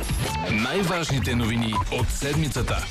Най-важните новини от седмицата.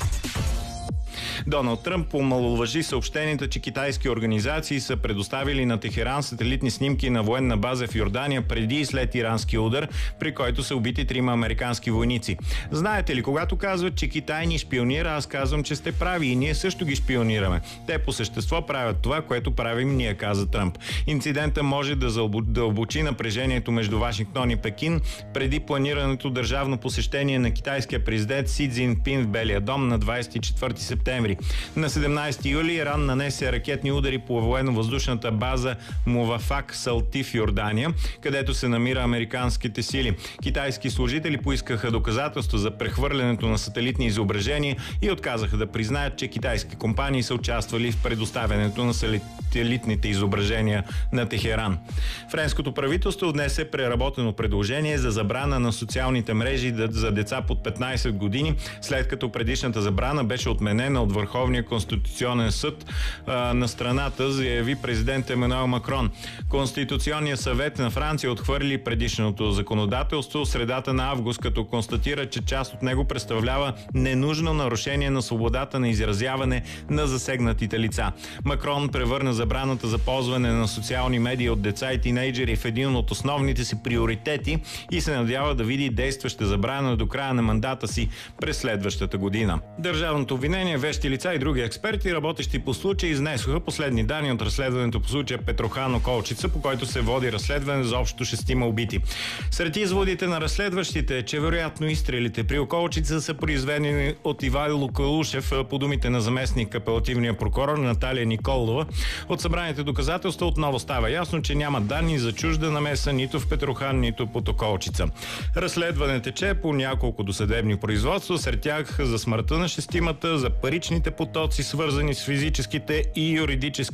Доналд Тръмп омаловажи съобщенията, че китайски организации са предоставили на Техеран сателитни снимки на военна база в Йордания преди и след иранския удар, при който са убити 3 американски войници. Знаете ли, когато казват, че Китай ни шпионира, аз казвам, че сте прави и ние също ги шпионираме. Те по същество правят това, което правим ние, каза Тръмп. Инцидента може да дълбочи напрежението между Вашингтон и Пекин преди планираното държавно посещение на китайския президент Си Цзинпин в Белия дом на 24 септември. На 17 юли Иран нанесе ракетни удари по военно-въздушната база Мувафак Салти в Йордания, където се намира американските сили. Китайски служители поискаха доказателства за прехвърлянето на сателитни изображения и отказаха да признаят, че китайски компании са участвали в предоставянето на сателитните изображения на Техеран. Френското правителство внесе преработено предложение за забрана на социалните мрежи за деца под 15 години, след като предишната забрана беше отменена от Върховния конституционен съд на страната, заяви президент Емануел Макрон. Конституционният съвет на Франция отхвърли предишното законодателство в средата на август, като констатира, че част от него представлява ненужно нарушение на свободата на изразяване на засегнатите лица. Макрон превърна забраната за ползване на социални медии от деца и тинейджери в един от основните си приоритети и се надява да види действаща забрана до края на мандата си през следващата година. Държавното обвинение, вещи лица и други експерти, работещи по случая, изнесоха последни данни от разследването по случая Петрохано Колчица, по който се води разследване за общо 6 убити. Сред изводите на разследващите е, че вероятно изстрелите при Околчица са произведени от Ивайло Калушев, по думите на заместник апелативния прокурор Наталия Николова. От събраните доказателства отново става ясно, че няма данни за чужда намеса нито в Петрохан, нито под Околчица. Разследване тече по няколко досъдебни производства, сред тях за смъртта на 6-мата, за паричните потоци, свързани с физическите и юридически